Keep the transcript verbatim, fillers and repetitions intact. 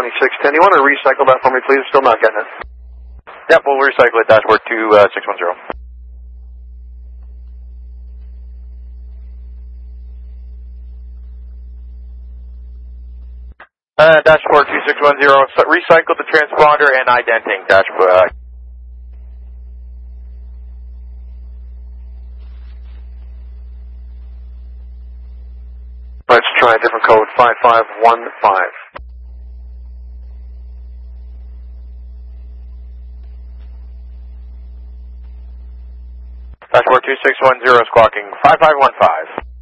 twenty-six ten. You want to recycle that for me, please? Still not getting it. Yep, we'll recycle it, dashboard two six one zero. Uh, dashboard two six one zero, so recycle the transponder and identing, dashboard. Uh, Let's try a different code, five five one five. Dashboard two six one zero, squawking five five one five.